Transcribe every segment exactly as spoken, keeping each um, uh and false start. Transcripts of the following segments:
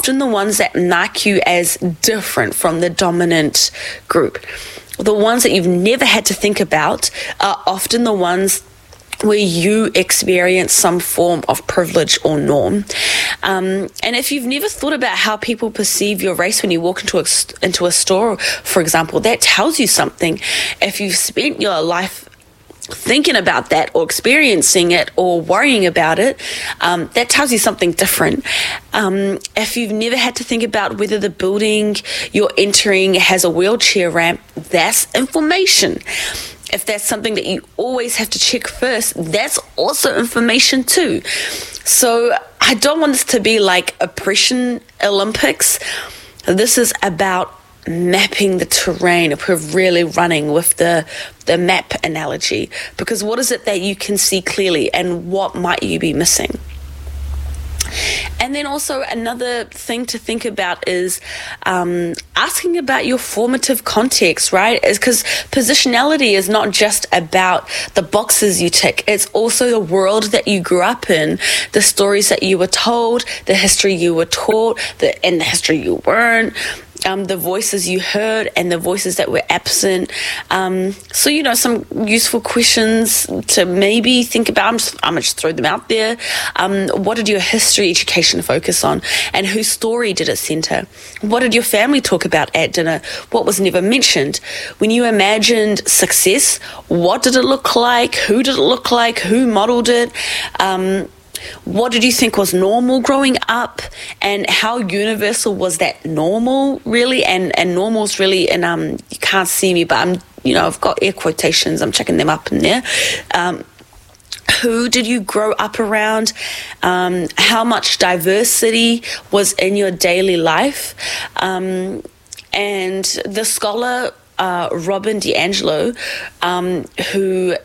often the ones that mark you as different from the dominant group. The ones that you've never had to think about are often the ones where you experience some form of privilege or norm. Um, and if you've never thought about how people perceive your race when you walk into a, into a store, for example, that tells you something. If you've spent your life thinking about that or experiencing it or worrying about it, um, that tells you something different. Um, if you've never had to think about whether the building you're entering has a wheelchair ramp, that's information. If that's something that you always have to check first, that's also information too. So I don't want this to be like oppression Olympics. This is about mapping the terrain, if we're really running with the the map analogy, because what is it that you can see clearly and what might you be missing? And then also another thing to think about is um, asking about your formative context, right? Is because positionality is not just about the boxes you tick. It's also the world that you grew up in, the stories that you were told, the history you were taught, the, and the history you weren't. Um, the voices you heard and the voices that were absent. Um, so, you know, some useful questions to maybe think about. I'm just, I'm going to just throw them out there. Um, what did your history education focus on? And whose story did it center? What did your family talk about at dinner? What was never mentioned? When you imagined success, what did it look like? Who did it look like? Who modeled it? Um, What did you think was normal growing up, and how universal was that normal really? And and normal's really, and um, you can't see me, but I'm, you know, I've got air quotations. I'm checking them up in there. Um, who did you grow up around? Um, how much diversity was in your daily life? Um, and the scholar uh, Robin DiAngelo, um, who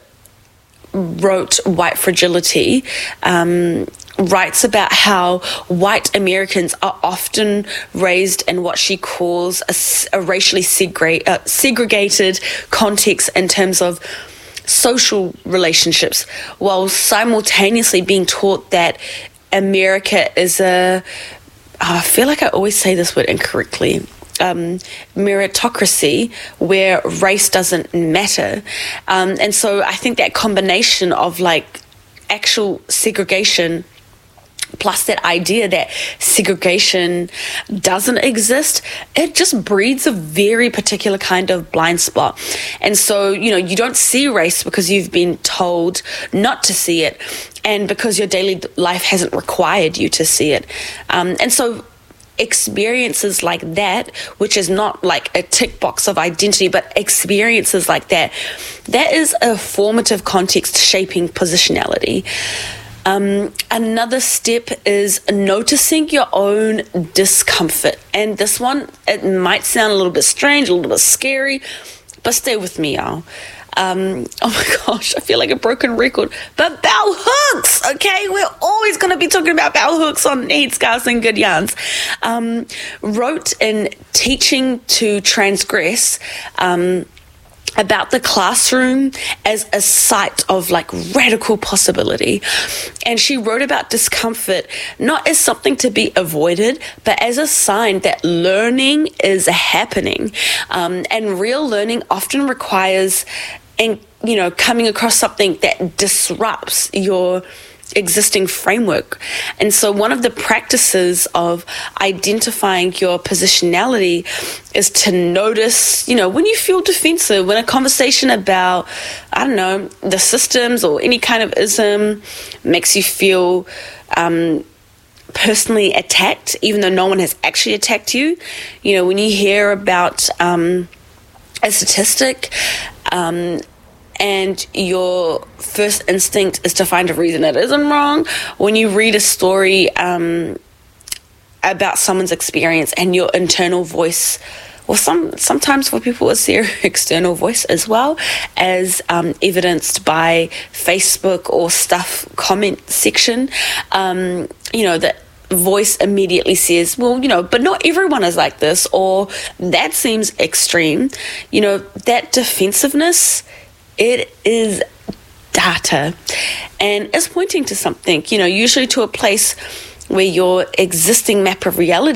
wrote White Fragility, um, writes about how white Americans are often raised in what she calls a, a racially segre- uh, segregated context in terms of social relationships, while simultaneously being taught that America is a, I feel like I always say this word incorrectly, Um, meritocracy, where race doesn't matter. Um, and so I think that combination of like actual segregation plus that idea that segregation doesn't exist, it just breeds a very particular kind of blind spot. And so, you know, you don't see race because you've been told not to see it, and because your daily life hasn't required you to see it. Um, and so experiences like that, which is not like a tick box of identity, but experiences like that, that is a formative context shaping positionality. Um, another step is noticing your own discomfort. And this one, it might sound a little bit strange, a little bit scary, but stay with me, y'all. Um, oh my gosh, I feel like a broken record. But bell hooks, okay? We're always going to be talking about bell hooks on Headscarves and Good Yarns. Um, wrote in Teaching to Transgress, um, about the classroom as a site of like radical possibility. And she wrote about discomfort not as something to be avoided, but as a sign that learning is happening. Um, and real learning often requires, and you know, coming across something that disrupts your existing framework. And so one of the practices of identifying your positionality is to notice, you know, when you feel defensive, when a conversation about, I don't know, the systems or any kind of ism makes you feel um, personally attacked, even though no one has actually attacked you. You know, when you hear about um, a statistic, um, and your first instinct is to find a reason it isn't wrong. When you read a story um, about someone's experience and your internal voice, or some sometimes for people it's their external voice as well, as um, evidenced by Facebook or stuff comment section, um, you know, that voice immediately says, well, you know, but not everyone is like this, or that seems extreme. You know, that defensiveness, it is data, and it's pointing to something, you know, usually to a place where your existing map of reality